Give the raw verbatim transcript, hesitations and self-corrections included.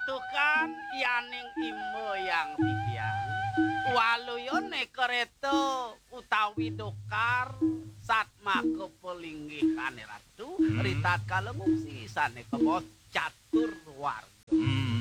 tukan yaning imo yang tibiang waluyone kereta utawi dokar satma kepelinggihane ratu ritat kalengung sisane kebos catur warga. Hmm.